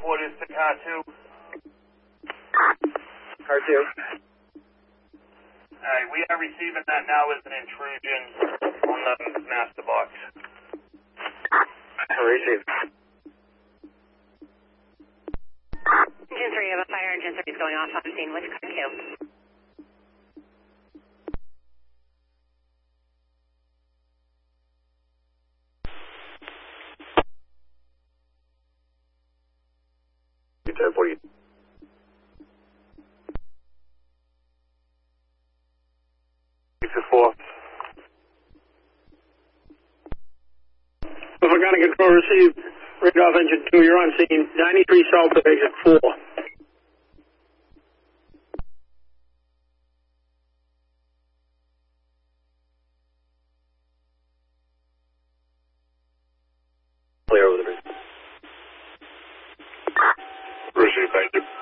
quarters to car 2. Car 2. Alright, we are receiving that now as an intrusion on the master box. Receive. Engine 3, you have a fire. Engine 3 is going off on scene with car 2. You 1040. Pagani Control received. Radar engine 2, you're on scene. 93 south of exit 4. Clear over the bridge. Receive, thank you.